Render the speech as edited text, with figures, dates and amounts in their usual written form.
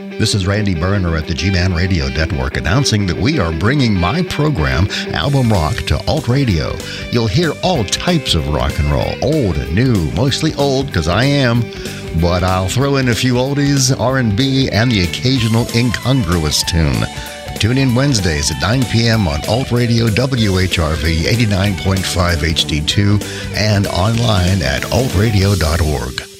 This is Randy Berner at the G-Man Radio Network announcing that we are bringing my program, Album Rock, to Alt Radio. You'll hear all types of rock and roll, old and new, mostly old because I am, but I'll throw in a few oldies, R&B, and the occasional incongruous tune. Tune in Wednesdays at 9 p.m. on Alt Radio WHRV 89.5 HD2 and online at altradio.org.